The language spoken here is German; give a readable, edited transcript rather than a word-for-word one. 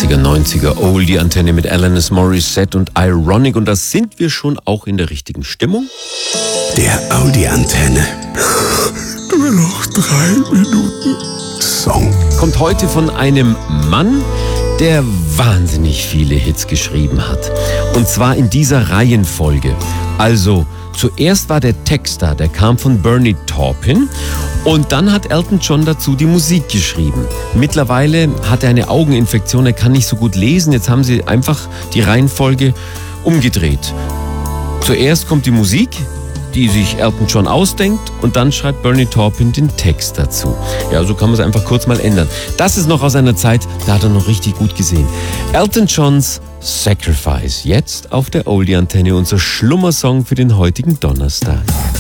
80er, 90er Oldie-Antenne mit Alanis Morissette und Ironic. Und da sind wir schon auch in der richtigen Stimmung. Der Audi-Antenne. Nur noch 3 Minuten Song. Kommt heute von einem Mann, der wahnsinnig viele Hits geschrieben hat. Und zwar in dieser Reihenfolge. Also, zuerst war der Text da, der kam von Bernie Taupin. Und dann hat Elton John dazu die Musik geschrieben. Mittlerweile hat er eine Augeninfektion, er kann nicht so gut lesen. Jetzt haben sie einfach die Reihenfolge umgedreht. Zuerst kommt die Musik, die sich Elton John ausdenkt, und dann schreibt Bernie Taupin den Text dazu. Ja, so kann man es einfach kurz mal ändern. Das ist noch aus einer Zeit, da hat er noch richtig gut gesehen. Elton Johns Sacrifice, jetzt auf der Oldie-Antenne, unser Schlummersong für den heutigen Donnerstag.